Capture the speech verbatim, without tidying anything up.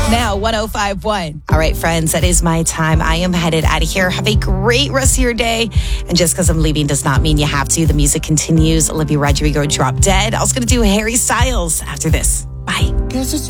Now, one oh five point one. All right, friends, that is my time. I am headed out of here. Have a great rest of your day. And just because I'm leaving does not mean you have to. The music continues. Olivia Rodrigo, Drop Dead. I was going to do Harry Styles after this. Bye.